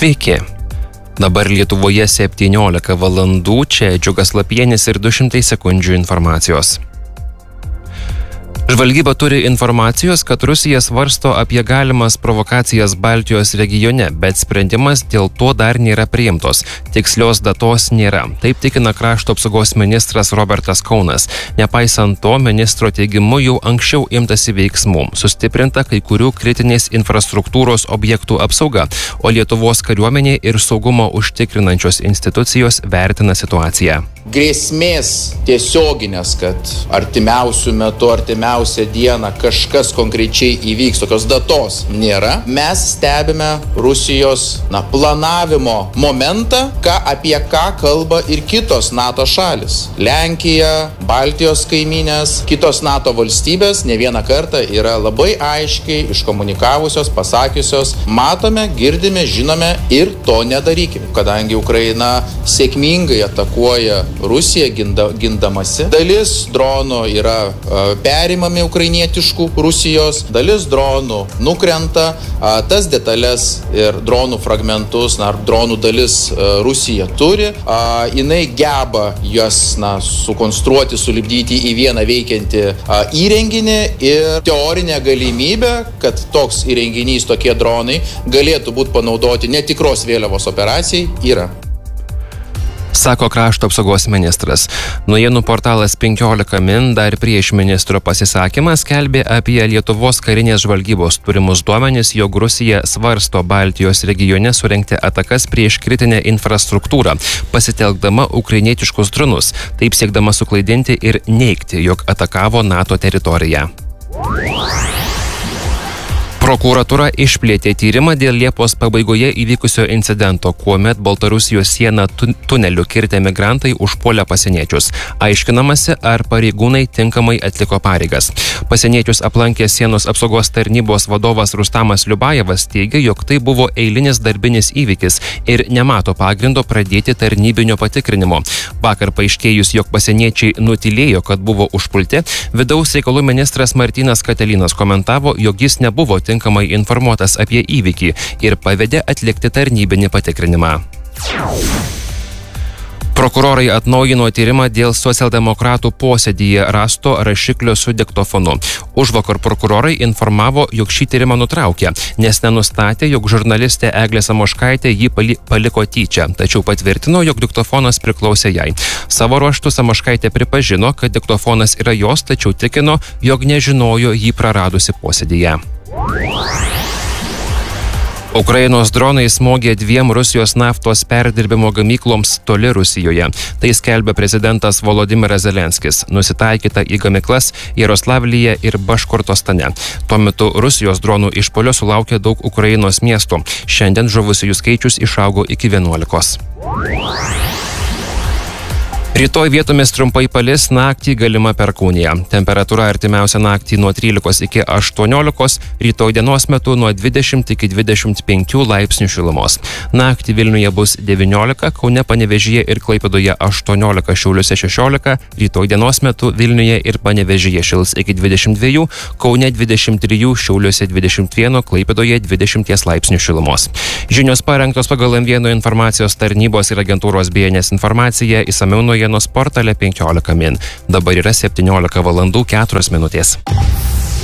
Sveiki. Dabar Lietuvoje 17 valandų, čia Džiugas Lapienis ir 200 sekundžių informacijos. Žvalgyba turi informacijos, kad Rusija svarsto apie galimas provokacijas Baltijos regione, bet sprendimas dėl to dar nėra priimtos. Tikslios datos nėra. Taip tikina krašto apsaugos ministras Robertas Kaunas. Nepaisant to, ministro teigimu jau anksčiau imtasi veiksmų. Sustiprinta kai kurių kritinės infrastruktūros objektų apsauga, o Lietuvos kariuomenė ir saugumo užtikrinančios institucijos vertina situaciją. Grėsmės tiesioginės, kad artimiausių metų, artimiausią dieną kažkas konkrečiai įvyks, tokios datos nėra. Mes stebime Rusijos planavimo momentą, apie ką kalba ir kitos NATO šalis. Lenkija, Baltijos kaimynės, kitos NATO valstybės ne vieną kartą yra labai aiškiai iškomunikavusios, pasakiusios, matome, girdime, žinome ir to nedarykime. Kadangi Ukraina sėkmingai atakuoja Rusija gindamasi. Dalis dronų yra perimami ukrainietiškų Rusijos, dalis dronų nukrenta, tas detalės ir dronų fragmentus, dronų dalis Rusija turi, jinai geba jas sukonstruoti, sulipdyti į vieną veikiantį įrenginį ir teorinė galimybė, kad toks įrenginys, tokie dronai galėtų būti panaudoti netikros vėliavos operacijai, yra. Sako krašto apsaugos ministras. Naujienų portalas 15 min dar prieš ministro pasisakymą skelbė apie Lietuvos karinės žvalgybos turimus duomenis, jog Rusija svarsto Baltijos regione surengti atakas prieš kritinę infrastruktūrą, pasitelkdama ukrainietiškus dronus, taip siekdama suklaidinti ir neigti, jog atakavo NATO teritoriją. Prokuratūra išplėtė tyrimą dėl Liepos pabaigoje įvykusio incidento, kuomet Baltarusijos sieną tuneliu kirtę migrantai užpuolė pasieniečius. Aiškinamasi, ar pareigūnai tinkamai atliko pareigas. Pasieniečius aplankė sienos apsaugos tarnybos vadovas Rustamas Liubajevas teigia, jog tai buvo eilinis darbinis įvykis ir nemato pagrindo pradėti tarnybinio patikrinimo. Vakar paaiškėjus, jog pasieniečiai nutylėjo, kad buvo užpulti, vidaus reikalų ministras Martynas Katilinas komentavo, jog jis nebuvo tinkamai informuotas apie įvykį ir pavedė atlikti tarnybinį patikrinimą. Prokurorai atnaujino tyrimą dėl socialdemokratų posėdyje rasto rašiklio su diktofonu. Užvakar prokurorai informavo, jog šį tyrimą nutraukė, nes nenustatė, jog žurnalistė Eglė Samoškaitė jį paliko tyčia, tačiau patvirtino, jog diktofonas priklausė jai. Savo ruožtu Samoškaitė pripažino, kad diktofonas yra jos, tačiau tikino, jog nežinojo jį praradusi posėdyje. Ukrainos dronai smogė 2 Rusijos naftos perdirbimo gamykloms toli Rusijoje. Tai skelbia prezidentas Volodymyras Zelenskis. Nusitaikyta į gamyklas Jaroslavlyje ir Baškortostane. Tuo metu Rusijos dronų išpuolio sulaukė daug Ukrainos miestų. Šiandien žuvusiųjų skaičius išaugo iki 11. Rytoj vietomis trumpai palis, naktį galima perkūnija. Temperatūra artimiausią naktį nuo 13 iki 18, rytoj dienos metu nuo 20 iki 25 laipsnių šilumos. Naktį Vilniuje bus 19, Kaune, Panevėžyje ir Klaipėdoje 18, Šiauliuose 16, rytoj dienos metu Vilniuje ir Panevėžyje šils iki 22, Kaune 23, Šiauliuose 21, Klaipėdoje 20 laipsnių šilumos. Žinios parengtos pagal M1 informacijos tarnybos ir agentūros BNS informaciją, išsamiau naujienos portale 15 min. Dabar yra 17 valandų 4 minutės.